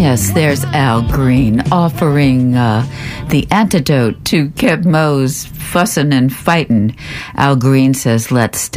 Yes, there's Al Green offering the antidote to Keb Mo's fussin' and fightin'. Al Green says, let's